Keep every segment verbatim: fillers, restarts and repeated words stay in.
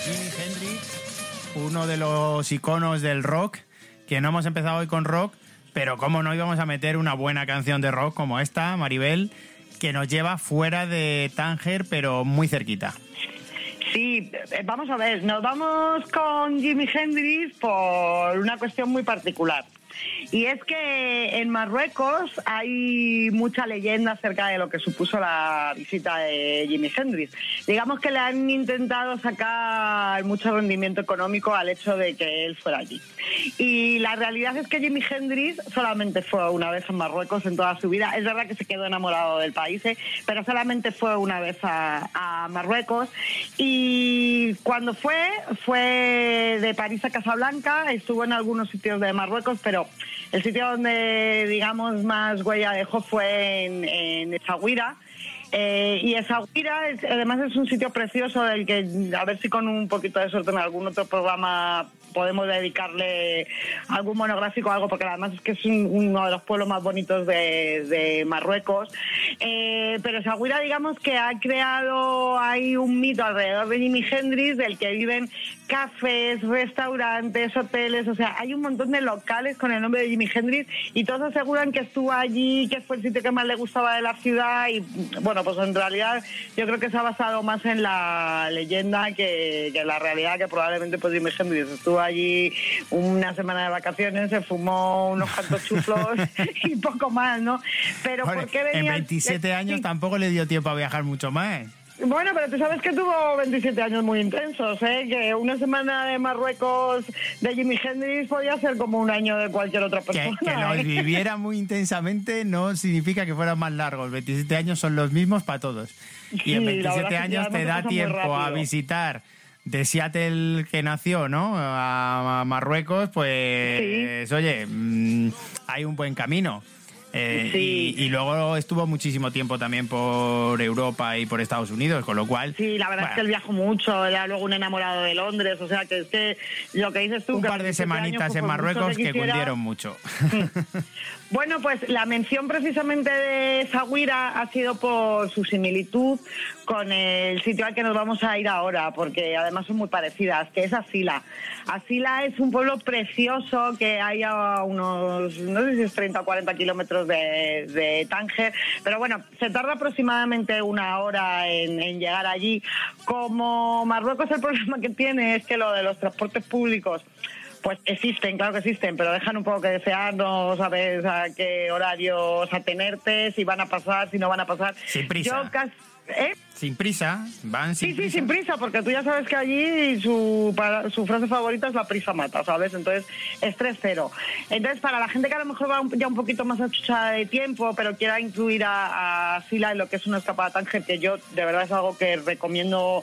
Jimi Hendrix, uno de los iconos del rock, que no hemos empezado hoy con rock, pero cómo no íbamos a meter una buena canción de rock como esta, Maribel, que nos lleva fuera de Tánger, pero muy cerquita. Sí, vamos a ver, nos vamos con Jimi Hendrix por una cuestión muy particular. Y es que en Marruecos hay mucha leyenda acerca de lo que supuso la visita de Jimi Hendrix. Digamos que le han intentado sacar mucho rendimiento económico al hecho de que él fuera allí. Y la realidad es que Jimi Hendrix solamente fue una vez en Marruecos en toda su vida. Es verdad que se quedó enamorado del país, ¿eh? Pero solamente fue una vez a, a Marruecos. Y cuando fue, fue de París a Casablanca, estuvo en algunos sitios de Marruecos, pero el sitio donde, digamos, más huella dejó fue en, en Essaouira. Eh, y Essaouira es, además es un sitio precioso del que a ver si con un poquito de suerte en algún otro programa podemos dedicarle algún monográfico o algo, porque además es que es un, uno de los pueblos más bonitos de, de Marruecos. Eh, pero Essaouira, digamos que ha creado ahí un mito alrededor de Jimi Hendrix, del que viven cafés, restaurantes, hoteles, o sea, hay un montón de locales con el nombre de Jimi Hendrix y todos aseguran que estuvo allí, que fue el sitio que más le gustaba de la ciudad y bueno, pues en realidad yo creo que se ha basado más en la leyenda que, que en la realidad, que probablemente pues Jimi Hendrix estuvo allí una semana de vacaciones, se fumó unos cuantos chuflos y poco más, ¿no? Pero Vale, ¿por qué venía? En veintisiete años tampoco le dio tiempo a viajar mucho más. Bueno, pero tú sabes que tuvo veintisiete años muy intensos, ¿eh? Que una semana de Marruecos de Jimi Hendrix podía ser como un año de cualquier otra persona. Que, que los ¿eh? viviera muy intensamente no significa que fueran más largos. veintisiete años son los mismos para todos. Y en Sí, veintisiete años te da tiempo a visitar de Seattle, que nació, ¿no?, a Marruecos, pues, sí. Oye, mmm, hay un buen camino. Eh, sí. y, y luego estuvo muchísimo tiempo también por Europa y por Estados Unidos, con lo cual... Sí, la verdad bueno, es que él viajó mucho, era luego un enamorado de Londres, o sea, que es que lo que dices tú... Un que par de semanitas en Marruecos que, que cundieron mucho. Bueno, pues la mención precisamente de Essaouira ha sido por su similitud con el sitio al que nos vamos a ir ahora, porque además son muy parecidas, que es Asila. Asila es un pueblo precioso que hay a unos, no sé si es treinta o cuarenta kilómetros de, de Tánger, pero bueno, se tarda aproximadamente una hora en, en llegar allí. Como Marruecos, el problema que tiene es que lo de los transportes públicos pues existen, claro que existen, pero dejan un poco que desear, no sabes a qué horarios atenerte, si van a pasar, si no van a pasar. Sin prisa. Yo casi, ¿eh? Sin prisa, van sin sí, prisa. Sí, sin prisa, porque tú ya sabes que allí su, para, su frase favorita es la prisa mata, ¿sabes? Entonces, estrés cero. Entonces, para la gente que a lo mejor va un, ya un poquito más achuchada de tiempo, pero quiera incluir a, a Sila en lo que es una escapada a Tánger, que yo de verdad es algo que recomiendo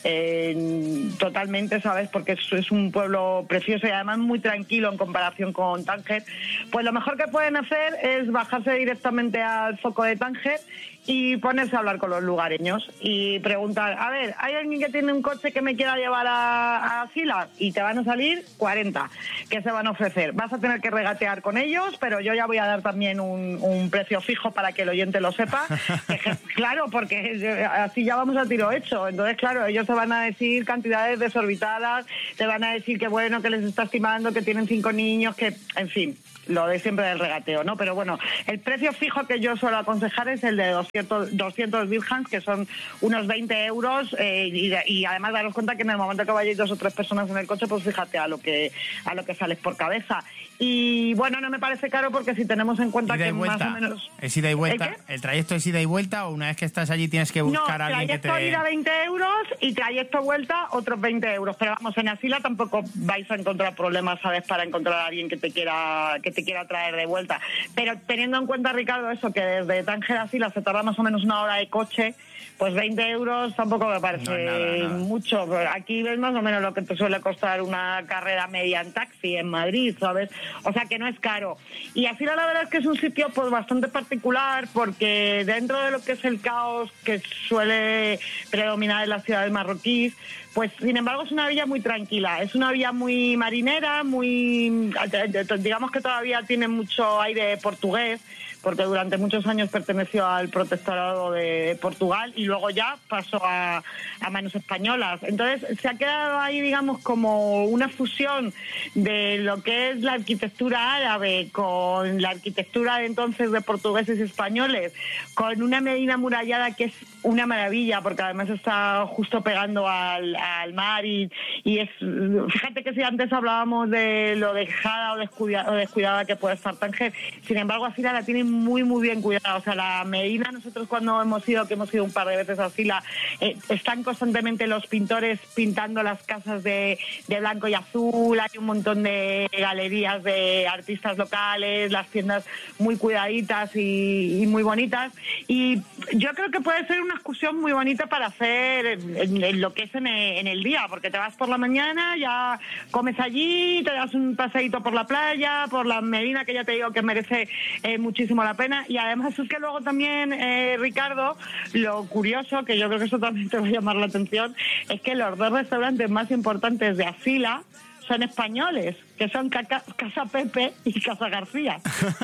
eh, totalmente, ¿sabes? Porque es, es un pueblo precioso y además muy tranquilo en comparación con Tánger. Pues lo mejor que pueden hacer es bajarse directamente al foco de Tánger y ponerse a hablar con los lugareños y preguntar, a ver, ¿hay alguien que tiene un coche que me quiera llevar a, a Sila? Y te van a salir cuarenta que se van a ofrecer. Vas a tener que regatear con ellos, pero yo ya voy a dar también un, un precio fijo para que el oyente lo sepa. que, claro, porque así ya vamos a tiro hecho. Entonces, claro, ellos te van a decir cantidades desorbitadas, te van a decir que bueno, que les está estimando, que tienen cinco niños, que, en fin, lo de siempre del regateo, ¿no? Pero bueno, el precio fijo que yo suelo aconsejar es el de doscientos dirhams, que son unos veinte euros, eh, y, y además daros cuenta que en el momento que vayáis dos o tres personas en el coche, pues fíjate a lo que a lo que sales por cabeza. Y bueno, no me parece caro porque si tenemos en cuenta que más o menos... ¿Es ida y vuelta? ¿El, ¿El trayecto es ida y vuelta o una vez que estás allí tienes que buscar no, a alguien que te...? No, trayecto ida veinte euros y trayecto vuelta otros veinte euros. Pero vamos, en Asila tampoco vais a encontrar problemas, ¿sabes?, para encontrar a alguien que te quiera que te quiera traer de vuelta. Pero teniendo en cuenta, Ricardo, eso, que desde Tánger a Asila se tarda más o menos una hora de coche, pues veinte euros tampoco me parece no, nada, nada. mucho. Aquí ves más o menos lo que te suele costar una carrera media en taxi en Madrid, ¿sabes? O sea que no es caro. Y Asila la verdad es que es un sitio pues bastante particular porque dentro de lo que es el caos que suele predominar en las ciudades marroquíes, pues sin embargo es una villa muy tranquila, es una villa muy marinera, muy, digamos que todavía tiene mucho aire portugués, porque durante muchos años perteneció al protectorado de Portugal y luego ya pasó a, a manos españolas. Entonces se ha quedado ahí, digamos, como una fusión de lo que es la arquitectura árabe con la arquitectura de entonces de portugueses y españoles, con una Medina amurallada que es una maravilla, porque además está justo pegando al, al mar y, y es, fíjate que si antes hablábamos de lo dejada o descuidada, o descuidada que puede estar Tánger, sin embargo Asila la tiene muy muy bien cuidada. O sea, la Medina, nosotros cuando hemos ido, que hemos ido un par de veces a Asila, eh, están constantemente los pintores pintando las casas de, de blanco y azul, hay un montón de galerías de artistas locales, las tiendas muy cuidaditas y, y muy bonitas, y yo creo que puede ser una excursión muy bonita para hacer en, en lo que es en el, en el día, porque te vas por la mañana, ya comes allí, te das un paseíto por la playa, por la Medina, que ya te digo que merece eh, muchísimo la pena. Y además es que luego también, eh, Ricardo, lo curioso, que yo creo que eso también te va a llamar la atención, es que los dos restaurantes más importantes de Asila son españoles, que son Caca, Casa Pepe y Casa García.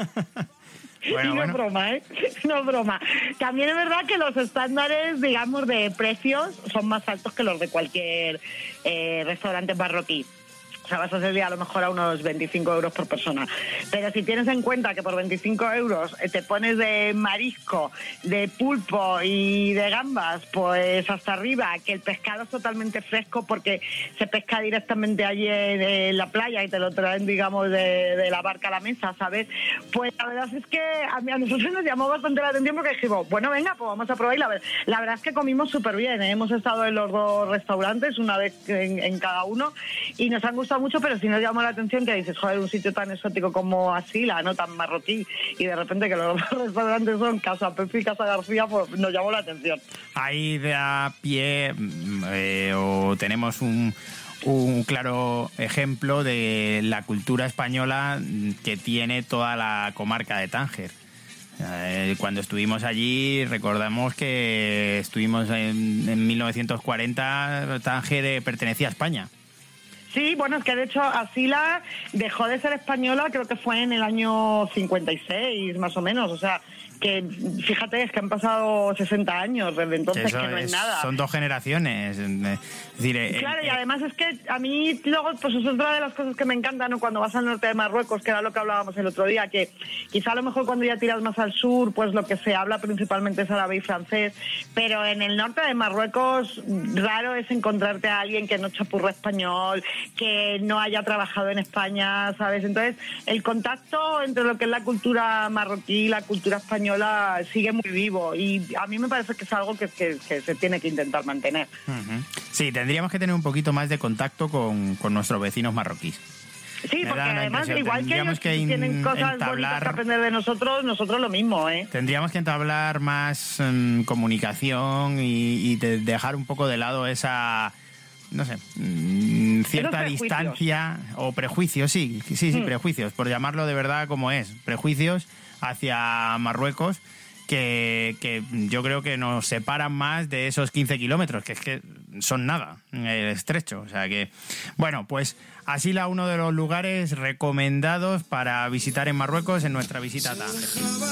Bueno, y no bueno. es broma, ¿eh? No es broma. También es verdad que los estándares, digamos, de precios son más altos que los de cualquier eh, restaurante marroquí. O sea, vas a salir a lo mejor a unos veinticinco euros por persona. Pero si tienes en cuenta que por veinticinco euros te pones de marisco, de pulpo y de gambas, pues hasta arriba, que el pescado es totalmente fresco porque se pesca directamente allí en, en la playa y te lo traen, digamos, de, de la barca a la mesa, ¿sabes? Pues la verdad es que a, mí, a nosotros nos llamó bastante la atención porque dijimos, bueno, venga, pues vamos a probar. Y la, la verdad es que comimos súper bien, ¿eh? Hemos estado en los dos restaurantes, una vez en, en cada uno, y nos han gustado mucho, pero sí nos llamó la atención que dices, joder, un sitio tan exótico como Asila, no tan marroquí, y de repente que los restaurantes son Casa Pepe y Casa García, pues nos llamó la atención. Ahí de a pie eh, o tenemos un, un claro ejemplo de la cultura española que tiene toda la comarca de Tánger. Eh, cuando estuvimos allí, recordamos que estuvimos en, en mil novecientos cuarenta, Tánger pertenecía a España. Sí, bueno, es que de hecho Asila dejó de ser española, creo que fue en el año cincuenta y seis, más o menos, o sea, que fíjate, es que han pasado sesenta años desde entonces, Eso que no es, es nada. Son dos generaciones. Es decir, claro, eh, y además es que a mí luego, pues es otra de las cosas que me encantan, ¿no? Cuando vas al norte de Marruecos, que era lo que hablábamos el otro día, que quizá a lo mejor cuando ya tiras más al sur, pues lo que se habla principalmente es árabe y francés, pero en el norte de Marruecos raro es encontrarte a alguien que no chapurre español, que no haya trabajado en España, ¿sabes? Entonces, el contacto entre lo que es la cultura marroquí y la cultura española sigue muy vivo, y a mí me parece que es algo que, que, que se tiene que intentar mantener. Uh-huh. Sí, tendríamos que tener un poquito más de contacto con, con nuestros vecinos marroquíes. Sí, porque además, igual que ellos que tienen cosas entablar, bonitas que aprender de nosotros, nosotros lo mismo, ¿eh? Tendríamos que entablar más um, comunicación y, y de dejar un poco de lado esa... no sé, mmm, cierta distancia o prejuicios, sí, sí, sí, mm. prejuicios, por llamarlo de verdad como es, prejuicios hacia Marruecos que, que yo creo que nos separan más de esos quince kilómetros, que es que son nada, el estrecho. O sea que, bueno, pues Asila, uno de los lugares recomendados para visitar en Marruecos en nuestra visita a Tánger.